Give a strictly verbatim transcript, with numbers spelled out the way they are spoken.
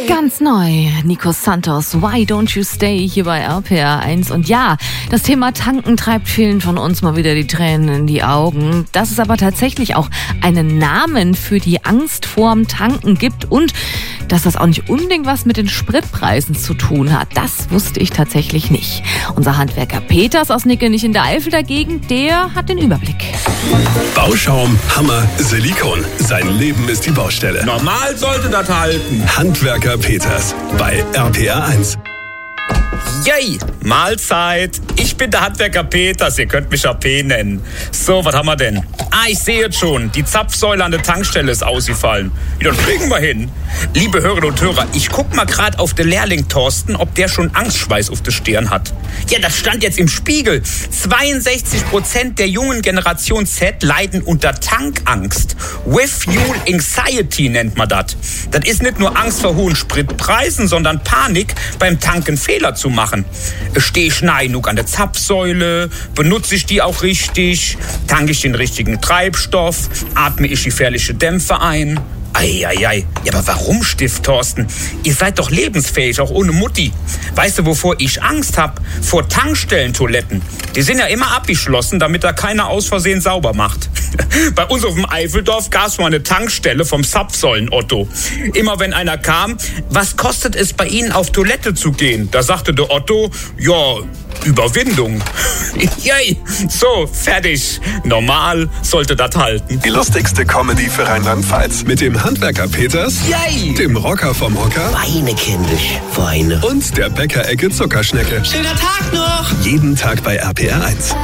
Ganz neu, Nico Santos, Why Don't You Stay hier bei R P R eins. Und ja, das Thema Tanken treibt vielen von uns mal wieder die Tränen in die Augen. Dass es aber tatsächlich auch einen Namen für die Angst vorm Tanken gibt und dass das auch nicht unbedingt was mit den Spritpreisen zu tun hat, das wusste ich tatsächlich nicht. Unser Handwerker Peters aus Nickenich in der Eifel dagegen, der hat den Überblick. Bauschaum, Hammer, Silikon. Sein Leben ist die Baustelle. Normal sollte das halten. Handwerker Peters bei R P R eins. Yay, Mahlzeit. Ich bin der Handwerker Peters, ihr könnt mich A P nennen. So, was haben wir denn? Ah, ich sehe jetzt schon, die Zapfsäule an der Tankstelle ist ausgefallen. Ja, dann kriegen wir hin. Liebe Hörerinnen und Hörer, ich guck mal gerade auf den Lehrling Thorsten, ob der schon Angstschweiß auf der Stirn hat. Ja, das stand jetzt im Spiegel. zweiundsechzig Prozent der jungen Generation Z leiden unter Tankangst. With Fuel Anxiety nennt man das. Das ist nicht nur Angst vor hohen Spritpreisen, sondern Panik beim Tanken Fehler zu machen. Stehe ich nah genug an der Zapfsäule? Benutze ich die auch richtig? Tanke ich den richtigen Treibstoff? Atme ich gefährliche Dämpfe ein? Eieiei. Ja, aber warum, Stift, Thorsten? Ihr seid doch lebensfähig, auch ohne Mutti. Weißt du, wovor ich Angst hab? Vor Tankstellentoiletten. Die sind ja immer abgeschlossen, damit da keiner aus Versehen sauber macht. Bei uns auf dem Eifeldorf gab's mal eine Tankstelle vom Zapfsäulen-Otto. Immer wenn einer kam, was kostet es bei Ihnen auf Toilette zu gehen? Da sagte der Otto, ja, Überwindung. Yay, so, fertig. Normal sollte das halten. Die lustigste Comedy für Rheinland-Pfalz. Mit dem Handwerker Peters, Yay, dem Rocker vom Hocker Weine, kindisch, Weine. und der Bäckerecke Zuckerschnecke. Schöner Tag noch! Jeden Tag bei R P R eins.